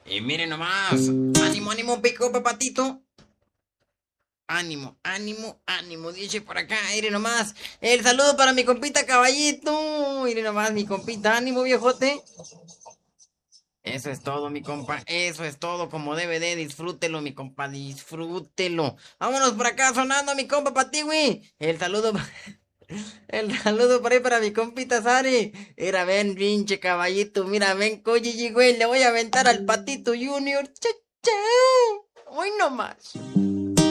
Y miren nomás. Ánimo, ánimo, pico, patito. Ánimo, ánimo, ánimo, dice por acá, miren nomás. El saludo para mi compita caballito. Miren nomás, mi compita, ánimo, viejote. Eso es todo, mi compa. Eso es todo como debe de. Disfrútelo, mi compa. Disfrútelo. Vámonos por acá sonando, mi compa Patiwi. El saludo. El saludo por ahí para mi compita Sari. Mira, ven, pinche caballito. Mira, ven, coye, güey. Le voy a aventar al patito Junior. Che, che. Hoy nomás.